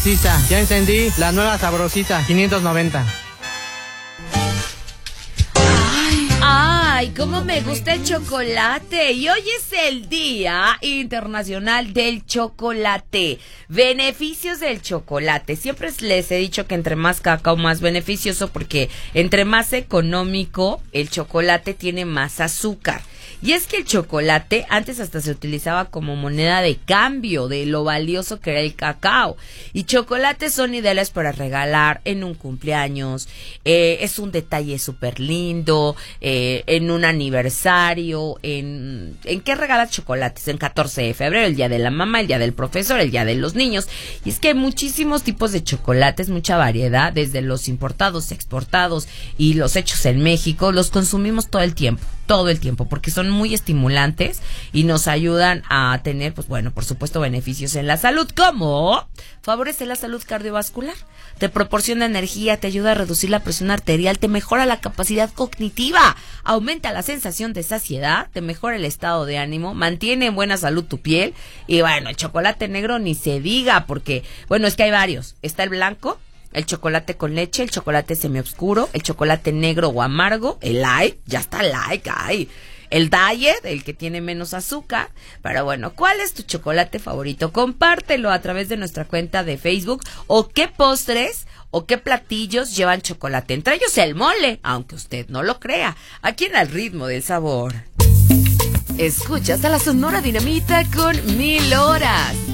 Ya encendí la nueva sabrosita, 590. Ay, cómo me gusta el chocolate. Y hoy es el Día Internacional del Chocolate. Beneficios del chocolate. Siempre les he dicho que entre más cacao, más beneficioso, porque entre más económico, el chocolate tiene más azúcar. Y es que el chocolate antes hasta se utilizaba como moneda de cambio de lo valioso que era el cacao. Y chocolates son ideales para regalar en un cumpleaños, es un detalle súper lindo, en un aniversario, ¿en qué regalas chocolates? En 14 de febrero, el día de la mamá, el día del profesor, el día de los niños. Y es que hay muchísimos tipos de chocolates, mucha variedad, desde los importados, exportados y los hechos en México, los consumimos todo el tiempo, porque son muy estimulantes y nos ayudan a tener, pues bueno, por supuesto, beneficios en la salud, como favorece la salud cardiovascular, te proporciona energía, te ayuda a reducir la presión arterial, te mejora la capacidad cognitiva, aumenta la sensación de saciedad, te mejora el estado de ánimo, mantiene en buena salud tu piel. Y bueno, el chocolate negro ni se diga, porque, bueno, es que hay varios, está el blanco, el chocolate con leche, el chocolate semioscuro, el chocolate negro o amargo, el light, ya está light, el diet, el que tiene menos azúcar. Pero bueno, ¿cuál es tu chocolate favorito? Compártelo a través de nuestra cuenta de Facebook. O qué postres o qué platillos llevan chocolate, entre ellos el mole, aunque usted no lo crea, aquí en Al Ritmo del Sabor. Escuchas a la Sonora Dinamita con 1000 horas.